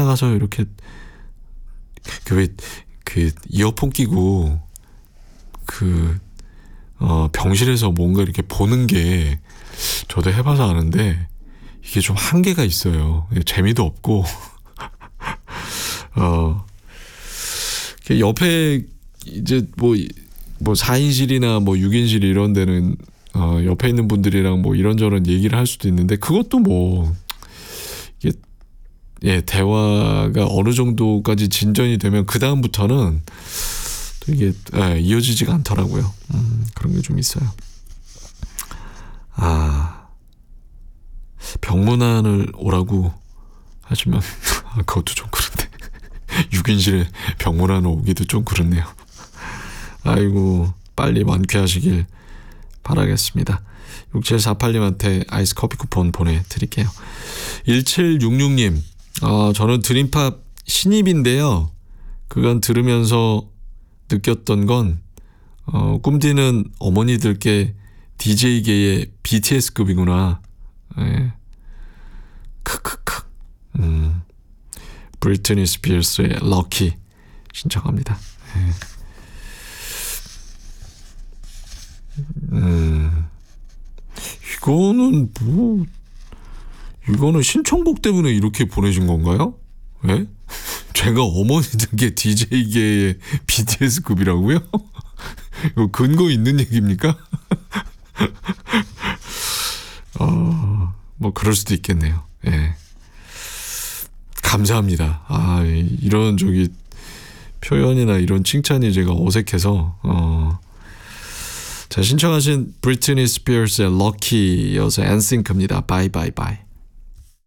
나가서 이렇게 그 이어폰 끼고 병실에서 뭔가 이렇게 보는 게 저도 해봐서 아는데 이게 좀 한계가 있어요. 재미도 없고 옆에 이제 뭐 4인실이나 뭐 6인실 이런 데는 옆에 있는 분들이랑 뭐 이런저런 얘기를 할 수도 있는데 그것도 뭐 이게 대화가 어느 정도까지 진전이 되면 그 다음부터는 또 이게 이어지지가 않더라고요. 그런 게 좀 있어요. 병문안을 오라고 하시면 그것도 좀 그런데 6인실에 병문안을 오기도 좀 그렇네요. 아이고 빨리 완쾌하시길 바라겠습니다. 6748님한테 아이스 커피 쿠폰 보내드릴게요. 1766님 저는 드림팝 신입인데요. 그간 들으면서 느꼈던 건 꿈디는 어머니들께 DJ계의 BTS급이구나. 네. 크크크. 브리트니 스피어스의 럭키 신청합니다. 이거는 신청곡 때문에 이렇게 보내신 건가요? 왜? 제가 어머니들께 DJ계의 BTS급이라고요? 이거 근거 있는 얘기입니까? 뭐 그럴 수도 있겠네요. 예. 감사합니다. 이런 표현이나 이런 칭찬이 제가 어색해서 자, 신청하신 브리트니 스피어스의 럭키 이어서 엔싱크입니다. 바이 바이 바이.